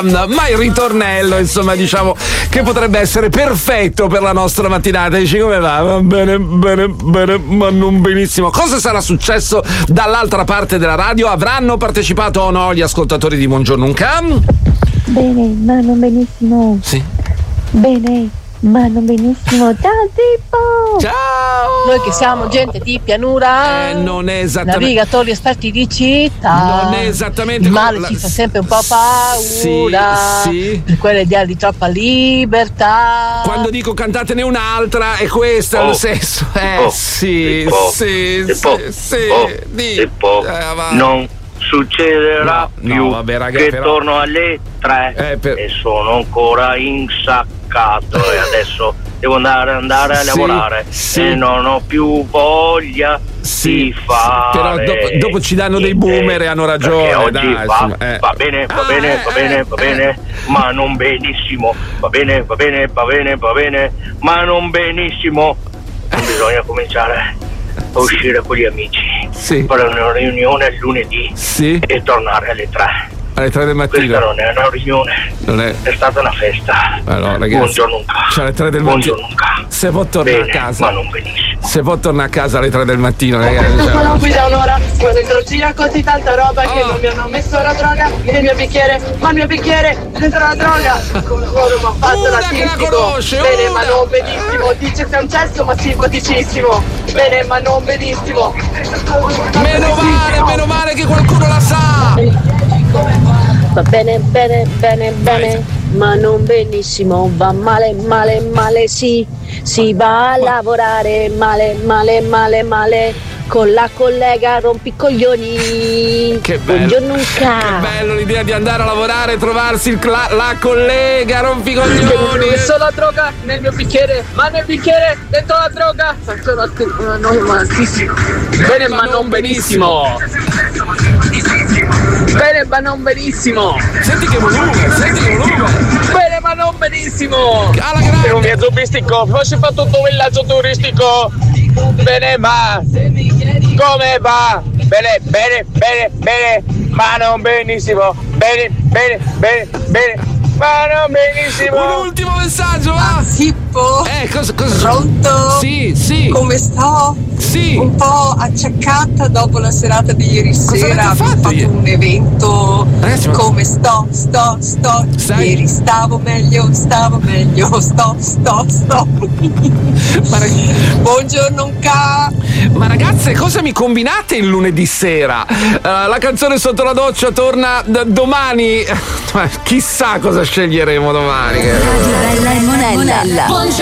ma il ritornello, insomma, diciamo che potrebbe essere perfetto per la nostra mattinata. Dici come va? Va bene, ma non benissimo. Cosa sarà successo dall'altra parte della radio? Avranno partecipato o no gli ascoltatori di Buongiorno Unca? Bene, ma non benissimo. Sì. Bene, ma non benissimo. Ciao Pippo! Ciao! Noi che siamo gente di pianura, non è esattamente navigatori esperti di città, non è esattamente il male ci fa sempre un po' paura, sì. per quell'idea di troppa libertà. Quando dico cantatene un'altra è questo è lo senso. Sì. Non succederà più vabbè, raga, che però... torno alle 3 e sono ancora insaccato e adesso devo andare a lavorare e non ho più voglia di fare. Però dopo ci danno dei boomer e hanno ragione. Oggi dai, va bene, ma non benissimo. Va bene, ma non benissimo. Non bisogna cominciare a uscire con gli amici, fare una riunione il lunedì e tornare alle 3. Alle 3 del mattino. Questa non è una riunione, è stata una festa. Allora, ragazzi, Buongiorno Unca. Alle 3 del mattino. Se può tornare a casa. Ma non benissimo. Se può tornare a casa alle 3 del mattino, ragazzi. Sono qui da un'ora, ho dentro gira così tanta roba che non mi hanno messo la droga nel mio bicchiere, ma il mio bicchiere dentro la droga. Con loro mi ha fatto l'artistico. Bene, ma non benissimo. Dice che è un cesso, ma simpaticissimo. Bene, ma non benissimo. Meno male che qualcuno la sa. Va bene, ma non benissimo, va male, sì, si va a lavorare male, con la collega rompicoglioni. Che bello. Buongiorno Unca. Che bello l'idea di andare a lavorare e trovarsi la collega rompicoglioni. Ho messo la droga nel mio bicchiere, ma nel bicchiere dentro la droga. Bene, ma non benissimo. Bene, ma non benissimo. Senti che volume. Bene, ma non benissimo. Alla grande. È un viaggio turistico. Ho fatto tutto un villaggio turistico. Bene, ma come va? Bene, ma non benissimo. Bene, ma non benissimo. Un ultimo messaggio, va. Pippo. Cosa? Pronto? Sì. Come sto? Sì. Un po' acciaccata dopo la serata di ieri sera. Abbiamo fatto un evento. Ragazzi, come sto? Ieri stavo meglio. Buongiorno Unca. Ma ragazze, cosa mi combinate il lunedì sera? La canzone sotto la doccia torna domani. Chissà cosa sceglieremo domani. Radio Bella e Monella.